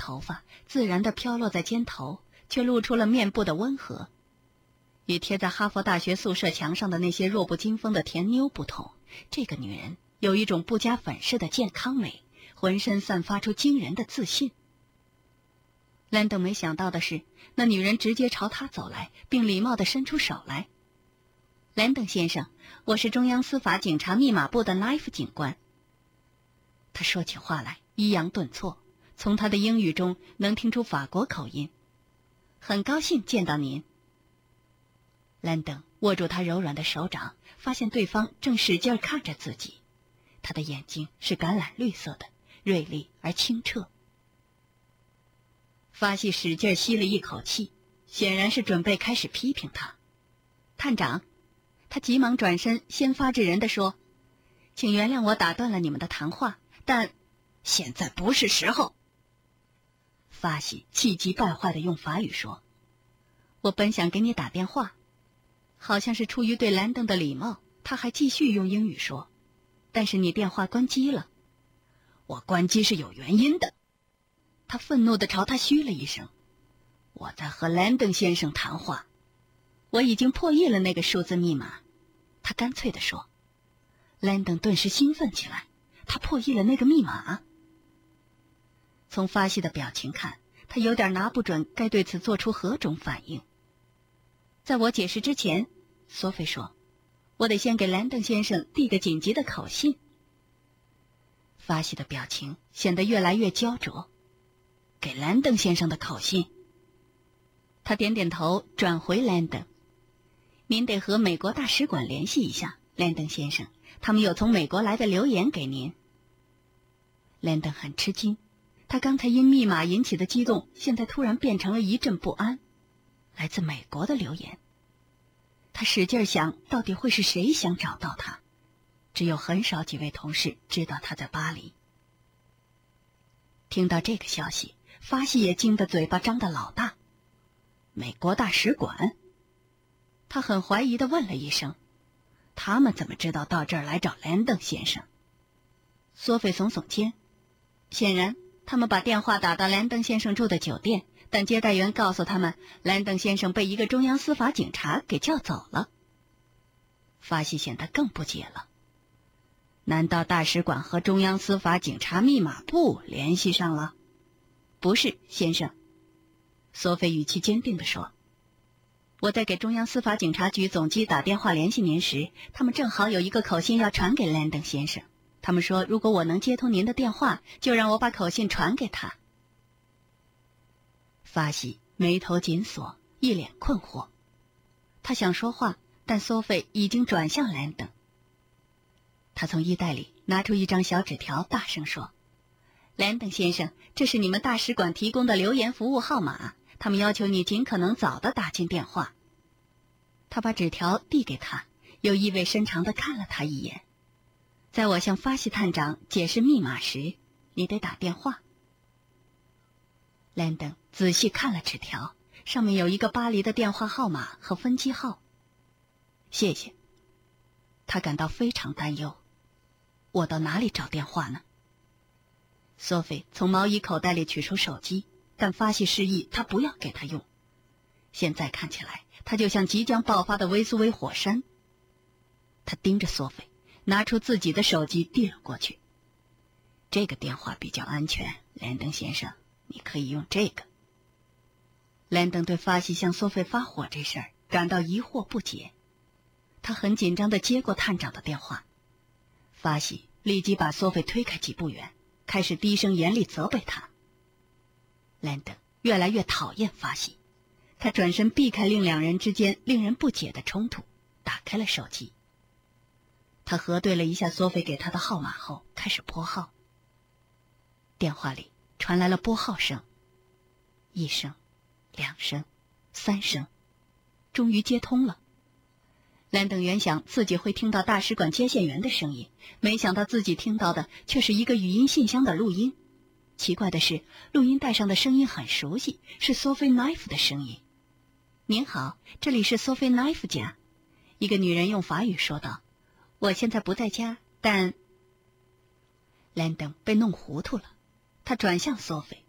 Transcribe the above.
头发自然地飘落在肩头，却露出了面部的温和。与贴在哈佛大学宿舍墙上的那些弱不禁风的甜妞不同，这个女人有一种不加粉饰的健康美，浑身散发出惊人的自信。兰登没想到的是，那女人直接朝他走来，并礼貌地伸出手来。兰登先生，我是中央司法警察密码部的 Knife 警官。他说起话来抑扬顿挫，从他的英语中能听出法国口音。很高兴见到您。兰登握住他柔软的手掌，发现对方正使劲看着自己，他的眼睛是橄榄绿色的，锐利而清澈。法西使劲吸了一口气，显然是准备开始批评他。探长，他急忙转身，先发制人地说：“请原谅我打断了你们的谈话，但现在不是时候。”法西气急败坏地用法语说：“我本想给你打电话。”好像是出于对兰登的礼貌，他还继续用英语说：“但是你电话关机了。”“我关机是有原因的。”他愤怒地朝他嘘了一声。“我在和兰登先生谈话，我已经破译了那个数字密码。”他干脆地说。兰登顿时兴奋起来，他破译了那个密码。从法西的表情看，他有点拿不准该对此做出何种反应。在我解释之前，索菲说，我得先给兰登先生递个紧急的口信。法西的表情显得越来越焦灼。给兰登先生的口信。他点点头，转回兰登。您得和美国大使馆联系一下，兰登先生，他们有从美国来的留言给您。兰登很吃惊，他刚才因密码引起的激动，现在突然变成了一阵不安。来自美国的留言，他使劲想，到底会是谁想找到他？只有很少几位同事知道他在巴黎。听到这个消息，法西也惊得嘴巴张得老大。美国大使馆？他很怀疑地问了一声，他们怎么知道到这儿来找兰登先生？索菲耸耸肩，显然他们把电话打到兰登先生住的酒店，但接待员告诉他们，兰登先生被一个中央司法警察给叫走了。法西显得更不解了。难道大使馆和中央司法警察密码部联系上了？不是，先生。索菲语气坚定地说。我在给中央司法警察局总机打电话联系您时，他们正好有一个口信要传给兰登先生。他们说，如果我能接通您的电话，就让我把口信传给他。法西眉头紧锁，一脸困惑。他想说话，但索菲已经转向兰登。他从衣袋里拿出一张小纸条，大声说：“兰登先生，这是你们大使馆提供的留言服务号码，他们要求你尽可能早地打进电话。”他把纸条递给他，又意味深长地看了他一眼。在我向法西探长解释密码时，你得打电话。兰登仔细看了纸条，上面有一个巴黎的电话号码和分机号。谢谢。他感到非常担忧。我到哪里找电话呢？索菲从毛衣口袋里取出手机，但法西示意他不要给他用。现在看起来，他就像即将爆发的维苏威火山。他盯着索菲，拿出自己的手机递了过去。这个电话比较安全，兰登先生，你可以用这个。兰登对法西向索菲发火这事儿感到疑惑不解。他很紧张地接过探长的电话。法西立即把索菲推开几步远，开始低声严厉责备他。兰登越来越讨厌法西，他转身避开两人之间令人不解的冲突，打开了手机。他核对了一下索菲给他的号码后，开始拨号。电话里传来了拨号声，一声、两声、三声，终于接通了。兰登原想自己会听到大使馆接线员的声音，没想到自己听到的却是一个语音信箱的录音。奇怪的是，录音带上的声音很熟悉，是 Sophie Knife 的声音。您好，这里是 Sophie Knife 家。一个女人用法语说道。我现在不在家，但……兰登被弄糊涂了。他转向索菲，